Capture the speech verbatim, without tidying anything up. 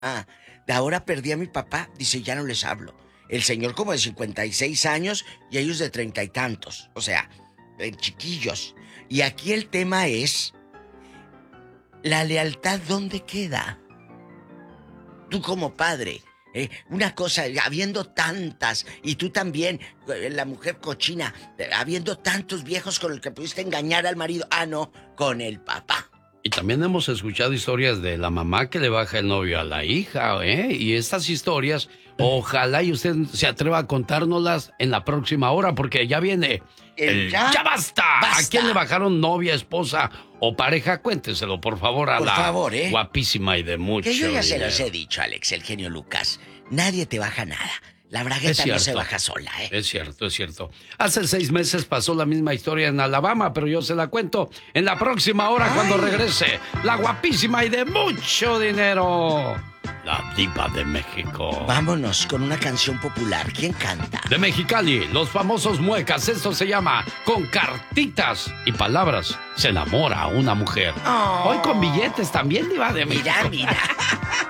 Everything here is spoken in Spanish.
Ah, de ahora perdí a mi papá, dice, ya no les hablo. El señor como de cincuenta y seis años y ellos de treinta y tantos. O sea, eh, chiquillos. Y aquí el tema es, ¿la lealtad dónde queda? Tú como padre, eh, una cosa, habiendo tantas, y tú también, eh, la mujer cochina, eh, habiendo tantos viejos con los que pudiste engañar al marido. Ah, no, con el papá. Y también hemos escuchado historias de la mamá que le baja el novio a la hija, ¿eh? Y estas historias, ojalá y usted se atreva a contárnoslas en la próxima hora, porque ya viene El el ya ¡Ya basta! basta. ¿A quién le bajaron novia, esposa o pareja? Cuénteselo, por favor, a Por la favor, ¿eh? guapísima y de mucho Que yo ya se dinero. los he dicho, Alex, el genio Lucas. Nadie te baja nada. La bragueta no se baja sola, ¿eh? Es cierto, es cierto. Hace seis meses pasó la misma historia en Alabama, pero yo se la cuento en la próxima hora. Ay. Cuando regrese la guapísima y de mucho dinero, la diva de México. Vámonos con una canción popular. ¿Quién canta? De Mexicali, los famosos muecas. Esto se llama Con cartitas y palabras se enamora a una mujer. Oh. Hoy con billetes también, diva de México. Mira, mira.